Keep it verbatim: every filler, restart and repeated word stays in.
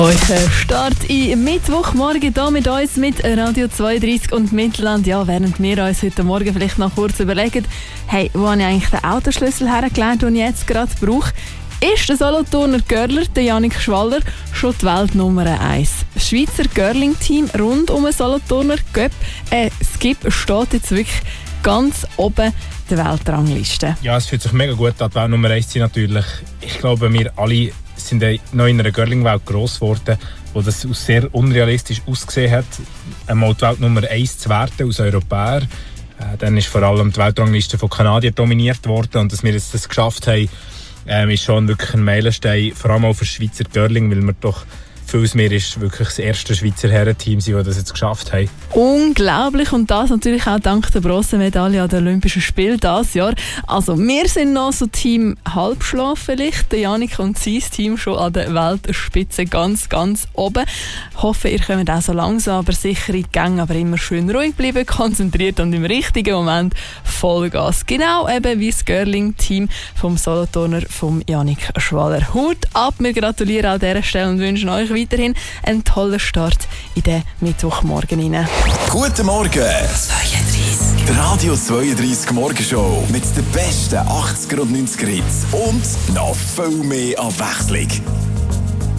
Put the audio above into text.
Euer Start im Mittwochmorgen hier mit uns, mit Radio zweiunddreißig und Mittelland. Ja, während wir uns heute Morgen vielleicht noch kurz überlegen, hey, wo habe ich eigentlich den Autoschlüssel hergelegt, den ich jetzt gerade brauche, ist der Solothurner Görler, der Jannik Schwaller, schon die Weltnummer eins. Das Schweizer Görling-Team rund um den Solothurner Göpp, äh, Skip, steht jetzt wirklich ganz oben der Weltrangliste. Ja, es fühlt sich mega gut an, die Weltnummer eins zu sein natürlich. Ich glaube, wir alle sind noch in einer Görling-Welt gross geworden, wo das sehr unrealistisch ausgesehen hat, einmal die Weltnummer eins zu werden als Europäer. Äh, dann ist vor allem die Weltrangliste von Kanadiern dominiert worden, und dass wir jetzt das geschafft haben, ähm, ist schon wirklich ein Meilenstein, vor allem auch für Schweizer Görling, weil wir doch für uns mehr ist wirklich das erste Schweizer Herrenteam, das das jetzt geschafft haben. Unglaublich, und das natürlich auch dank der Bronzemedaille an den Olympischen Spielen dieses Jahr. Also wir sind noch so Team Halbschlaf vielleicht, der Jannik und sein Team schon an der Weltspitze ganz, ganz oben. Hoffe, ihr kommt auch so langsam, aber sicher in die Gänge, aber immer schön ruhig bleiben, konzentriert und im richtigen Moment Vollgas. Genau eben wie das Görling-Team vom Solothurner, vom Jannik Schwaller. Hut ab, wir gratulieren an dieser Stelle und wünschen euch weiterhin einen tollen Start in den Mittwochmorgen hinein. Guten Morgen! zweiunddreißig. Die Radio zweiunddreißig Morgenshow mit den besten achtziger und neunziger Hits und noch viel mehr Abwechslung.